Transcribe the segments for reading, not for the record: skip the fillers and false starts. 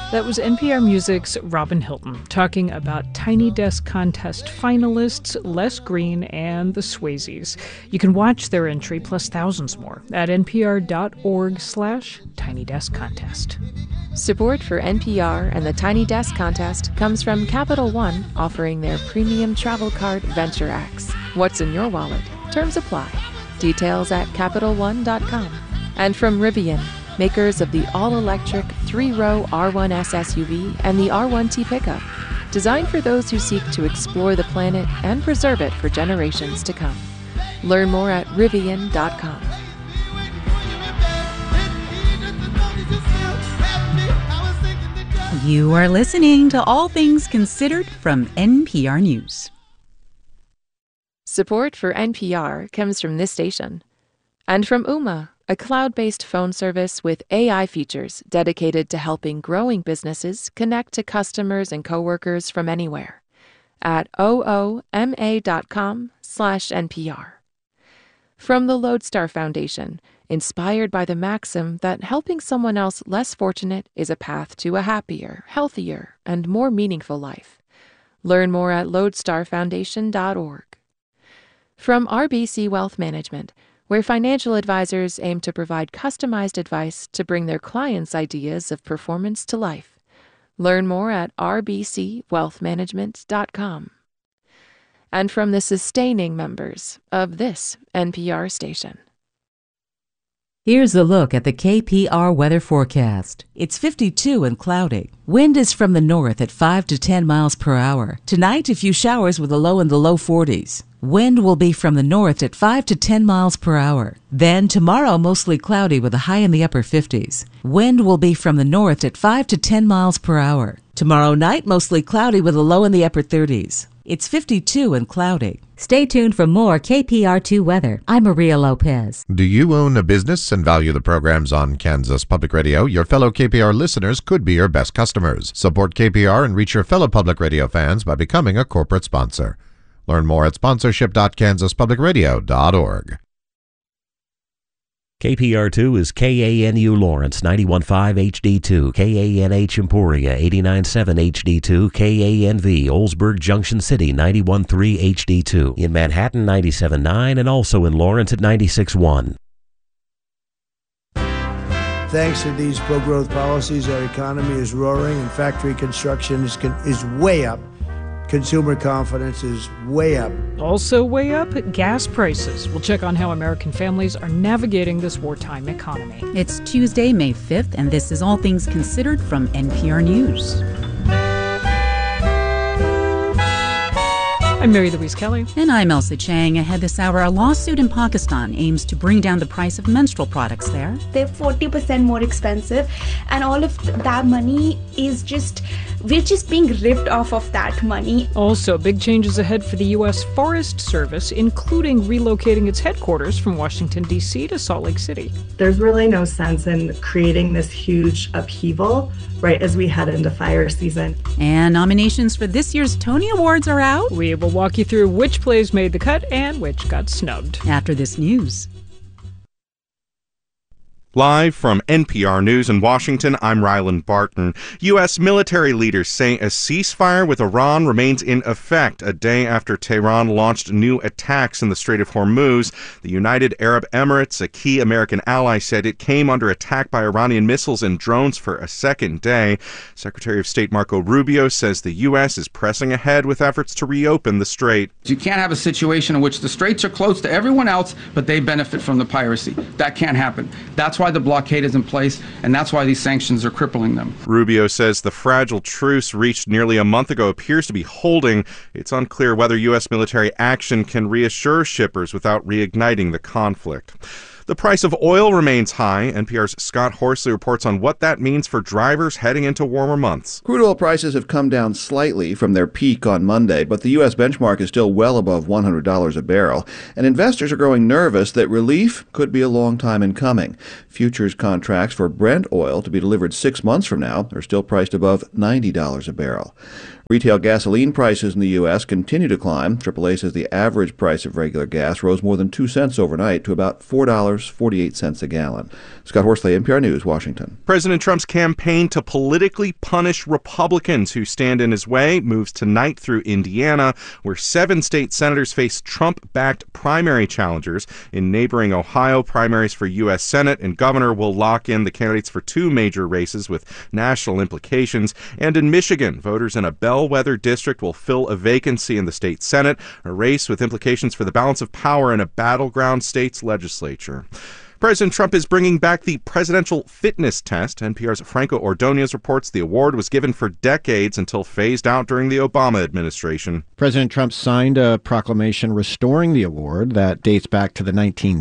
That was NPR Music's Robin Hilton talking about Tiny Desk Contest finalists Les Green and the Swayzes. You can watch their entry plus thousands more at npr.org/Tiny Desk Contest. Support for NPR and the Tiny Desk Contest comes from Capital One, offering their premium travel card Venture X. What's in your wallet? Terms apply. Details at CapitalOne.com. And from Rivian, makers of the all-electric 3-row R1S SUV and the R1T pickup, designed for those who seek to explore the planet and preserve it for generations to come. Learn more at Rivian.com. You are listening to All Things Considered from NPR News. Support for NPR comes from this station and from Ooma, a cloud-based phone service with AI features dedicated to helping growing businesses connect to customers and coworkers from anywhere at ooma.com/NPR. From the Lodestar Foundation, inspired by the maxim that helping someone else less fortunate is a path to a happier, healthier, and more meaningful life. Learn more at lodestarfoundation.org. From RBC Wealth Management, where financial advisors aim to provide customized advice to bring their clients' ideas of performance to life. Learn more at rbcwealthmanagement.com. And from the sustaining members of this NPR station. Here's a look at the KPR weather forecast. It's 52 and cloudy. Wind is from the north at 5 to 10 miles per hour. Tonight, a few showers with a low in the low 40s. Wind will be from the north at 5 to 10 miles per hour. Then tomorrow, mostly cloudy with a high in the upper 50s. Wind will be from the north at 5 to 10 miles per hour. Tomorrow night, mostly cloudy with a low in the upper 30s. It's 52 and cloudy. Stay tuned for more KPR2 weather. I'm Maria Lopez. Do you own a business and value the programs on Kansas Public Radio? Your fellow KPR listeners could be your best customers. Support KPR and reach your fellow public radio fans by becoming a corporate sponsor. Learn more at sponsorship.kansaspublicradio.org. KPR2 is KANU Lawrence 91.5 HD2, KANH Emporia 89.7 HD2, KANV Oldsburg Junction City 91.3 HD2, in Manhattan 97.9 and also in Lawrence at 96.1. Thanks to these pro-growth policies, our economy is roaring and factory construction is way up. Consumer confidence is way up. Also way up, gas prices. We'll check on how American families are navigating this wartime economy. It's Tuesday, May 5th, and this is All Things Considered from NPR News. I'm Mary Louise Kelly. And I'm Elsa Chang. Ahead this hour, a lawsuit in Pakistan aims to bring down the price of menstrual products there. They're 40% more expensive, and all of that money is we're just being ripped off of that money. Also, big changes ahead for the U.S. Forest Service, including relocating its headquarters from Washington, D.C. to Salt Lake City. There's really no sense in creating this huge upheaval right as we head into fire season. And nominations for this year's Tony Awards are out. We will walk you through which plays made the cut and which got snubbed. After this news. Live from NPR News in Washington, I'm Ryland Barton. U.S. military leaders say a ceasefire with Iran remains in effect a day after Tehran launched new attacks in the Strait of Hormuz. The United Arab Emirates, a key American ally, said it came under attack by Iranian missiles and drones for a second day. Secretary of State Marco Rubio says the U.S. is pressing ahead with efforts to reopen the strait. You can't have a situation in which the straits are closed to everyone else, but they benefit from the piracy. That can't happen. That's why the blockade is in place, and that's why these sanctions are crippling them. Rubio says the fragile truce reached nearly a month ago appears to be holding. It's unclear whether U.S. military action can reassure shippers without reigniting the conflict. The price of oil remains high. NPR's Scott Horsley reports on what that means for drivers heading into warmer months. Crude oil prices have come down slightly from their peak on Monday, but the U.S. benchmark is still well above $100 a barrel, and investors are growing nervous that relief could be a long time in coming. Futures contracts for Brent oil to be delivered 6 months from now are still priced above $90 a barrel. Retail gasoline prices in the U.S. continue to climb. AAA says the average price of regular gas rose more than 2 cents overnight to about $4.30 $2.48 a gallon. Scott Horsley, NPR News, Washington. President Trump's campaign to politically punish Republicans who stand in his way moves tonight through Indiana, where 7 state senators face Trump-backed primary challengers. In neighboring Ohio, primaries for U.S. Senate and governor will lock in the candidates for 2 major races with national implications. And in Michigan, voters in a bellwether district will fill a vacancy in the state Senate, a race with implications for the balance of power in a battleground state's legislature. President Trump is bringing back the presidential fitness test. NPR's Franco Ordonez reports the award was given for decades until phased out during the Obama administration. President Trump signed a proclamation restoring the award that dates back to the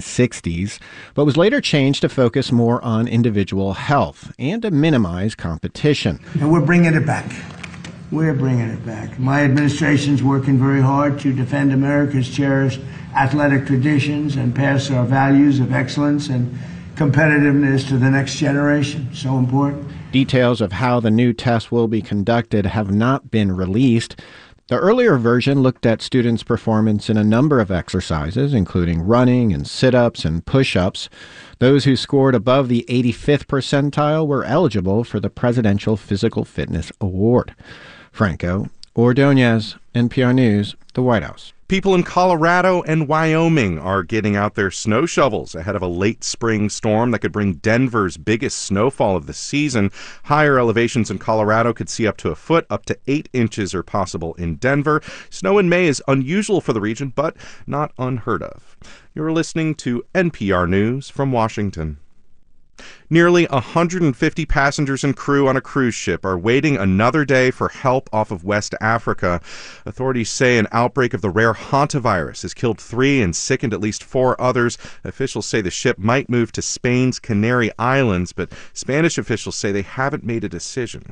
1960s, but was later changed to focus more on individual health and to minimize competition. And we're bringing it back. We're bringing it back. My administration's working very hard to defend America's cherished athletic traditions and pass our values of excellence and competitiveness to the next generation. So important. Details of how the new test will be conducted have not been released. The earlier version looked at students' performance in a number of exercises, including running and sit-ups and push-ups. Those who scored above the 85th percentile were eligible for the Presidential Physical Fitness Award. Franco Ordonez, NPR News, the White House. People in Colorado and Wyoming are getting out their snow shovels ahead of a late spring storm that could bring Denver's biggest snowfall of the season. Higher elevations in Colorado could see up to a foot, up to 8 inches are possible in Denver. Snow in May is unusual for the region, but not unheard of. You're listening to NPR News from Washington. Nearly 150 passengers and crew on a cruise ship are waiting another day for help off of West Africa. Authorities say an outbreak of the rare hantavirus has killed 3 and sickened at least 4 others. Officials say the ship might move to Spain's Canary Islands, but Spanish officials say they haven't made a decision.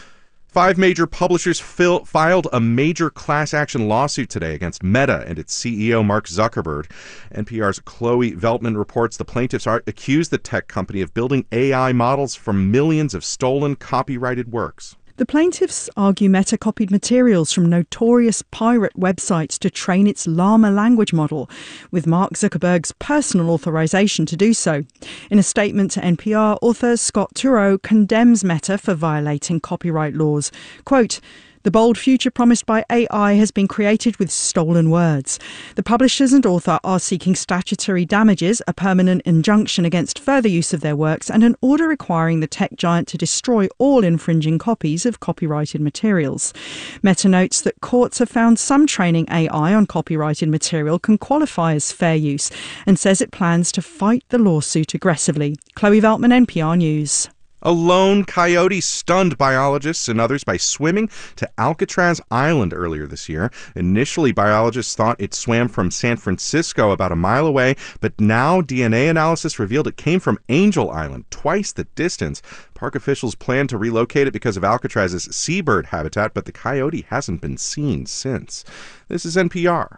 5 major publishers filed a major class action lawsuit today against Meta and its CEO Mark Zuckerberg. NPR's Chloe Veltman reports the plaintiffs accused the tech company of building AI models from millions of stolen copyrighted works. The plaintiffs argue Meta copied materials from notorious pirate websites to train its Llama language model, with Mark Zuckerberg's personal authorization to do so. In a statement to NPR, author Scott Turow condemns Meta for violating copyright laws. Quote, "The bold future promised by AI has been created with stolen words. The publishers and author are seeking statutory damages, a permanent injunction against further use of their works, and an order requiring the tech giant to destroy all infringing copies of copyrighted materials." Meta notes that courts have found some training AI on copyrighted material can qualify as fair use and says it plans to fight the lawsuit aggressively. Chloe Veltman, NPR News. A lone coyote stunned biologists and others by swimming to Alcatraz Island earlier this year. Initially, biologists thought it swam from San Francisco about a mile away, but now DNA analysis revealed it came from Angel Island, twice the distance. Park officials plan to relocate it because of Alcatraz's seabird habitat, but the coyote hasn't been seen since. This is NPR.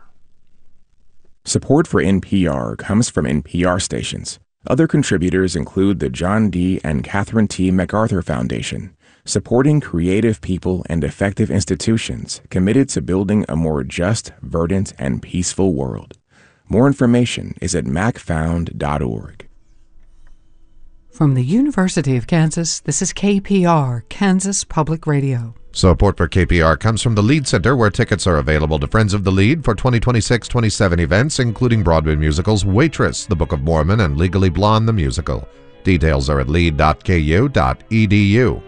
Support for NPR comes from NPR stations. Other contributors include the John D. and Catherine T. MacArthur Foundation, supporting creative people and effective institutions committed to building a more just, verdant, and peaceful world. More information is at macfound.org. From the University of Kansas, this is KPR, Kansas Public Radio. Support for KPR comes from the Lead Center, where tickets are available to Friends of the Lead for 2026-27 events, including Broadway musicals Waitress, The Book of Mormon, and Legally Blonde, the musical. Details are at lead.ku.edu.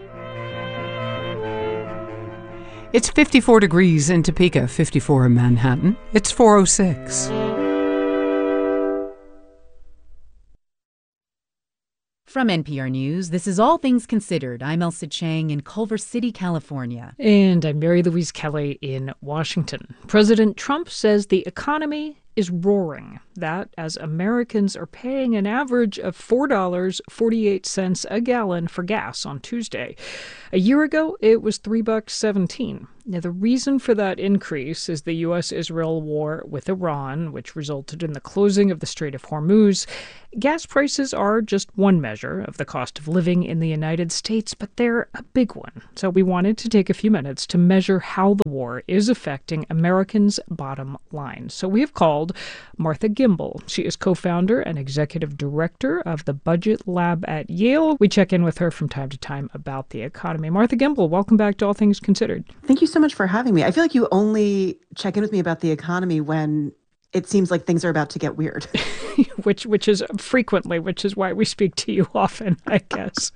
It's 54 degrees in Topeka, 54 in Manhattan. It's 4:06. From NPR News, this is All Things Considered. I'm Elsa Chang in Culver City, California. And I'm Mary Louise Kelly in Washington. President Trump says the economy is roaring. That as Americans are paying an average of $4.48 a gallon for gas on Tuesday. A year ago, it was $3.17. Now, the reason for that increase is the U.S.-Israel war with Iran, which resulted in the closing of the Strait of Hormuz. Gas prices are just one measure of the cost of living in the United States, but they're a big one. So we wanted to take a few minutes to measure how the war is affecting Americans' bottom line. So we have called Martha Gimbel. She is co-founder and executive director of the Budget Lab at Yale. We check in with her from time to time about the economy. Martha Gimbel, welcome back to All Things Considered. Thank you so much for having me. I feel like you only check in with me about the economy when it seems like things are about to get weird. which is frequently, which is why we speak to you often, I guess.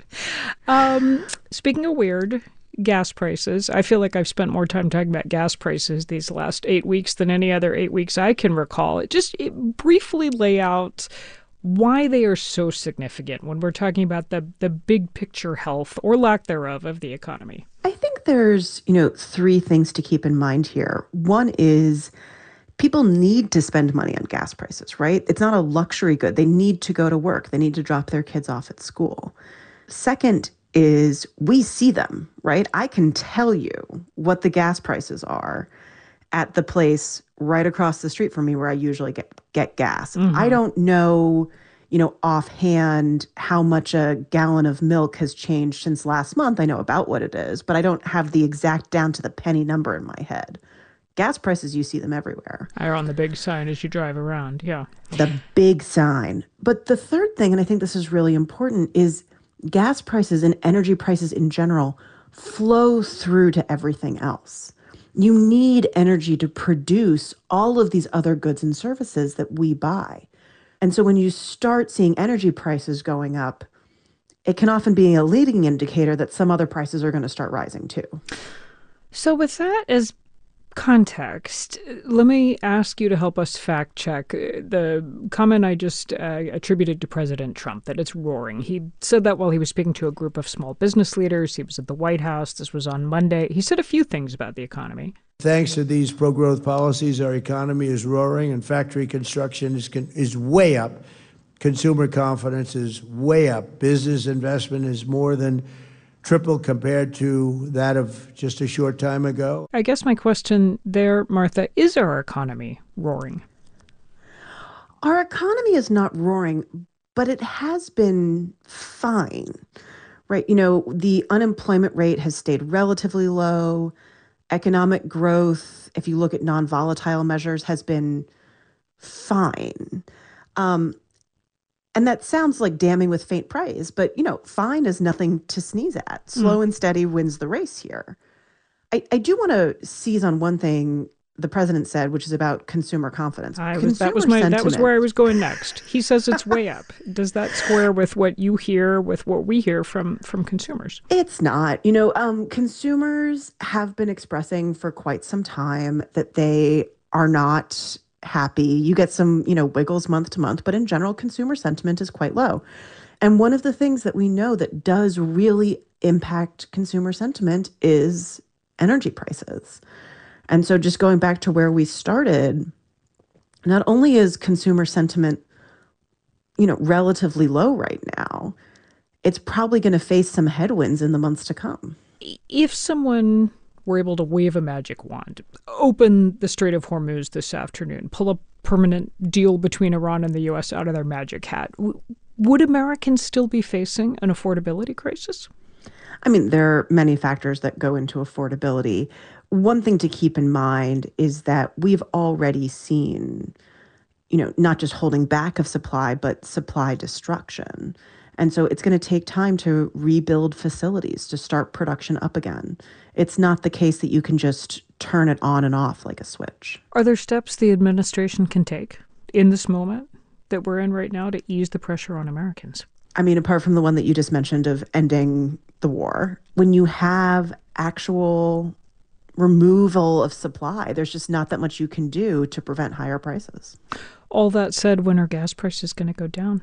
Speaking of weird, gas prices. I feel like I've spent more time talking about gas prices these last 8 weeks than any other 8 weeks I can recall. It briefly lay out why they are so significant when we're talking about the big picture health or lack thereof of the economy. I think there's, three things to keep in mind here. One is people need to spend money on gas prices, right? It's not a luxury good. They need to go to work. They need to drop their kids off at school. Second is we see them, right? I can tell you what the gas prices are at the place right across the street from me where I usually get gas. Mm-hmm. I don't know, offhand how much a gallon of milk has changed since last month. I know about what it is, but I don't have the exact down to the penny number in my head. Gas prices, you see them everywhere. Are on the big sign as you drive around, yeah. The big sign. But the third thing, and I think this is really important, is gas prices and energy prices in general flow through to everything else. You need energy to produce all of these other goods and services that we buy. And so when you start seeing energy prices going up, it can often be a leading indicator that some other prices are going to start rising too. So with that as context, let me ask you to help us fact check the comment I just attributed to President Trump, that it's roaring. He said that while he was speaking to a group of small business leaders. He was at the White House. This was on Monday. He said a few things about the economy. Thanks to these pro-growth policies, our economy is roaring and factory construction is way up. Consumer confidence is way up. Business investment is more than triple compared to that of just a short time ago. I guess my question there, Martha, is our economy roaring? Our economy is not roaring, but it has been fine, right? The unemployment rate has stayed relatively low. Economic growth, if you look at non-volatile measures, has been fine. And that sounds like damning with faint praise, but, fine is nothing to sneeze at. Slow and steady wins the race here. I do want to seize on one thing the president said, which is about consumer confidence. That was where I was going next. He says it's way up. Does that square with what you hear, with what we hear from consumers? It's not. Consumers have been expressing for quite some time that they are not happy. You get some, wiggles month to month, but in general, consumer sentiment is quite low. And one of the things that we know that does really impact consumer sentiment is energy prices. And so just going back to where we started, not only is consumer sentiment, relatively low right now, it's probably going to face some headwinds in the months to come. If someone were able to wave a magic wand, open the Strait of Hormuz this afternoon, pull a permanent deal between Iran and the U.S. out of their magic hat, would Americans still be facing an affordability crisis? I mean, there are many factors that go into affordability. One thing to keep in mind is that we've already seen, not just holding back of supply, but supply destruction. And so it's going to take time to rebuild facilities, to start production up again. It's not the case that you can just turn it on and off like a switch. Are there steps the administration can take in this moment that we're in right now to ease the pressure on Americans? I mean, apart from the one that you just mentioned of ending the war, when you have actual removal of supply, there's just not that much you can do to prevent higher prices. All that said, when are gas prices going to go down?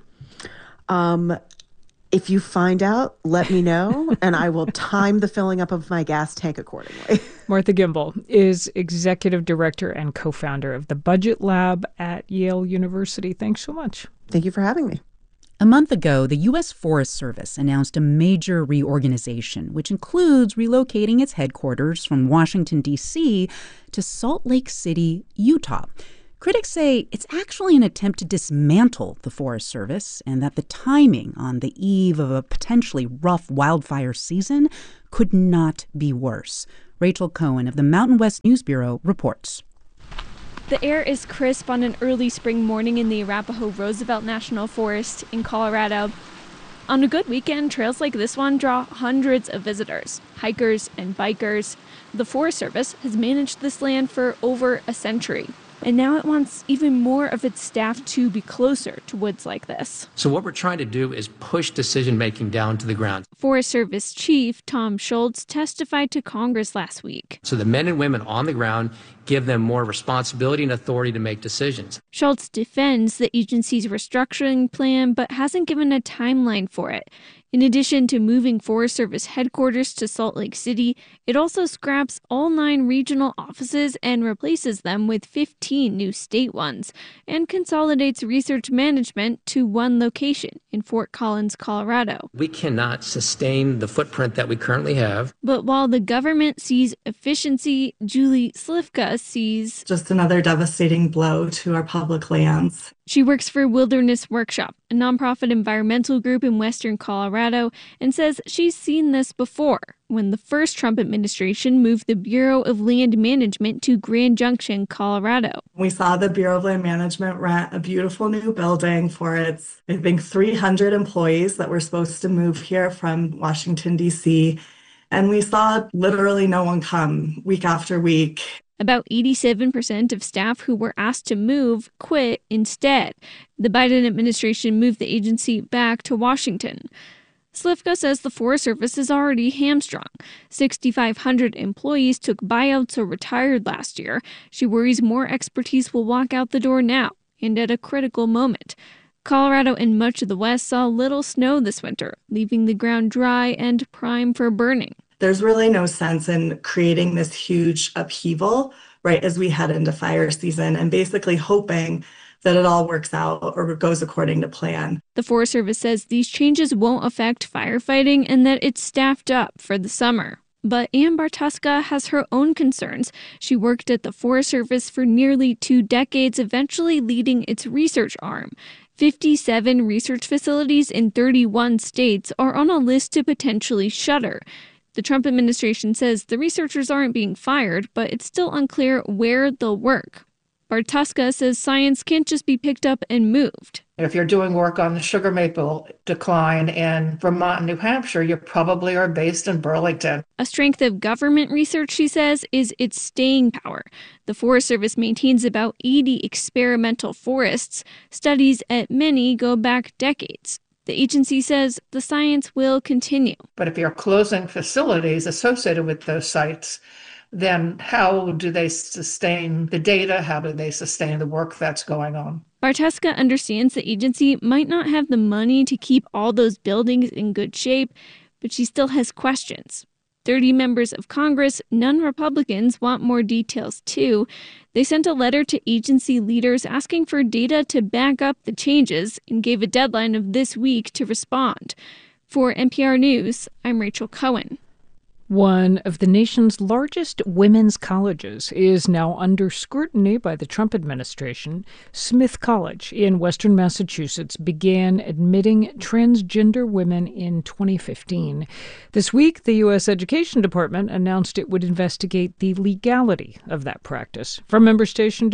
If you find out, let me know, and I will time the filling up of my gas tank accordingly. Martha Gimbel is executive director and co-founder of the Budget Lab at Yale University. Thanks so much. Thank you for having me. A month ago, the U.S. Forest Service announced a major reorganization, which includes relocating its headquarters from Washington, D.C. to Salt Lake City, Utah. Critics say it's actually an attempt to dismantle the Forest Service and that the timing on the eve of a potentially rough wildfire season could not be worse. Rachel Cohen of the Mountain West News Bureau reports. The air is crisp on an early spring morning in the Arapahoe Roosevelt National Forest in Colorado. On a good weekend, trails like this one draw hundreds of visitors, hikers and bikers. The Forest Service has managed this land for over a century, and now it wants even more of its staff to be closer to woods like this. So what we're trying to do is push decision-making down to the ground. Forest Service Chief Tom Schultz testified to Congress last week. So the men and women on the ground give them more responsibility and authority to make decisions. Schultz defends the agency's restructuring plan, but hasn't given a timeline for it. In addition to moving Forest Service headquarters to Salt Lake City, it also scraps all 9 regional offices and replaces them with 15 new state ones, and consolidates research management to one location in Fort Collins, Colorado. We cannot sustain the footprint that we currently have. But while the government sees efficiency, Julie Slivka sees just another devastating blow to our public lands. She works for Wilderness Workshop, a nonprofit environmental group in western Colorado, and says she's seen this before when the first Trump administration moved the Bureau of Land Management to Grand Junction, Colorado. We saw the Bureau of Land Management rent a beautiful new building for its, 300 employees that were supposed to move here from Washington, D.C., and we saw literally no one come week after week. About 87% of staff who were asked to move quit instead. The Biden administration moved the agency back to Washington. Slivka says the Forest Service is already hamstrung. 6,500 employees took buyouts or retired last year. She worries more expertise will walk out the door now, and at a critical moment. Colorado and much of the West saw little snow this winter, leaving the ground dry and prime for burning. There's really no sense in creating this huge upheaval right as we head into fire season and basically hoping that it all works out or goes according to plan. The Forest Service says these changes won't affect firefighting and that it's staffed up for the summer. But Ann Bartuska has her own concerns. She worked at the Forest Service for nearly 2 decades, eventually leading its research arm. 57 research facilities in 31 states are on a list to potentially shutter. The Trump administration says the researchers aren't being fired, but it's still unclear where they'll work. Bartuska says science can't just be picked up and moved. If you're doing work on the sugar maple decline in Vermont and New Hampshire, you probably are based in Burlington. A strength of government research, she says, is its staying power. The Forest Service maintains about 80 experimental forests. Studies at many go back decades. The agency says the science will continue. But if you're closing facilities associated with those sites, then how do they sustain the data? How do they sustain the work that's going on? Bartuska understands the agency might not have the money to keep all those buildings in good shape, but she still has questions. 30 members of Congress, none Republicans, want more details too. They sent a letter to agency leaders asking for data to back up the changes and gave a deadline of this week to respond. For NPR News, I'm Rachel Cohen. One of the nation's largest women's colleges is now under scrutiny by the Trump administration. Smith College in western Massachusetts began admitting transgender women in 2015. This week, the U.S. Education Department announced it would investigate the legality of that practice. From member station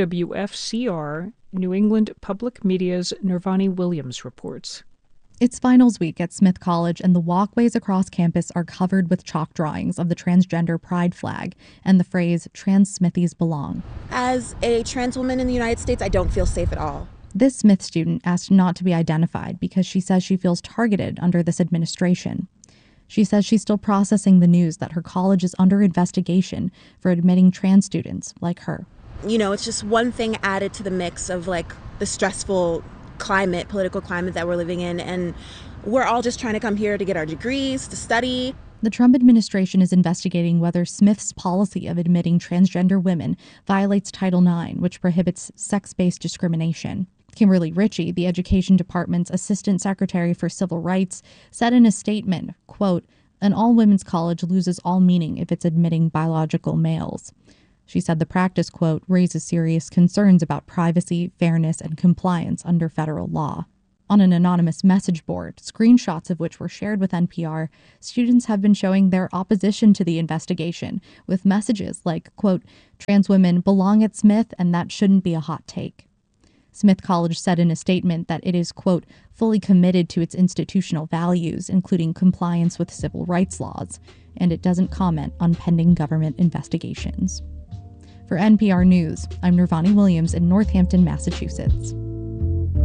WFCR, New England Public Media's Nirvani Williams reports. It's finals week at Smith College, and the walkways across campus are covered with chalk drawings of the transgender pride flag and the phrase, "Trans Smithies belong." As a trans woman in the United States, I don't feel safe at all. This Smith student asked not to be identified because she says she feels targeted under this administration. She says she's still processing the news that her college is under investigation for admitting trans students like her. You know, it's just one thing added to the mix of like the stressful political climate that we're living in, and we're all just trying to come here to get our degrees, to study. The Trump administration is investigating whether Smith's policy of admitting transgender women violates Title IX, which prohibits sex-based discrimination. Kimberly Ritchie, the Education Department's Assistant Secretary for Civil Rights, said in a statement, quote, "An all-women's college loses all meaning if it's admitting biological males." She said the practice, quote, "raises serious concerns about privacy, fairness, and compliance under federal law." On an anonymous message board, screenshots of which were shared with NPR, students have been showing their opposition to the investigation with messages like, quote, "Trans women belong at Smith and that shouldn't be a hot take." Smith College said in a statement that it is, quote, "fully committed to its institutional values, including compliance with civil rights laws," and it doesn't comment on pending government investigations. For NPR News, I'm Nirvani Williams in Northampton, Massachusetts.